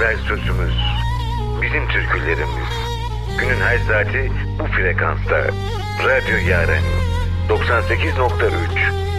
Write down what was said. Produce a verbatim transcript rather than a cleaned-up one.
evvel sözümüz, bizim türkülerimiz. Günün her saati bu frekansta. Radyo Yaren doksan sekiz nokta üç.